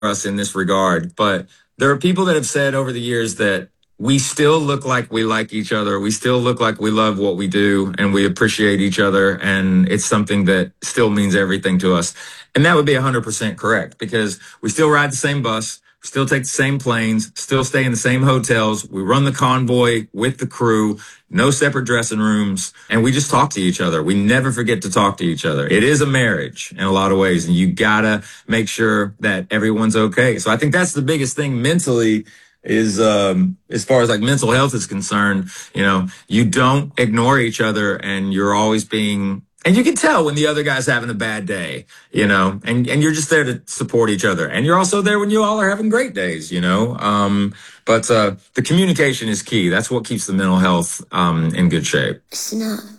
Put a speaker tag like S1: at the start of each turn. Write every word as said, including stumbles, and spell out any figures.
S1: us in this regard, but there are people that have said over the years that we still look like we like each other. We still look like we love what we do and we appreciate each other. And it's something that still means everything to us. And that would be one hundred percent correct because we still ride the same bus, still take the same planes, still stay in the same hotels. We run the convoy with the crew, no separate dressing rooms, and we just talk to each other. We never forget to talk to each other. It is a marriage in a lot of ways, and you gotta make sure that everyone's okay. So I think that's the biggest thing mentally is, um, as far as like mental health is concerned, you know, you don't ignore each other and you're always being, and you can tell when the other guy's having a bad day, you know, and, and you're just there to support each other. And you're also there when you all are having great days, you know. Um, but uh, the communication is key. That's what keeps the mental health um, in good shape.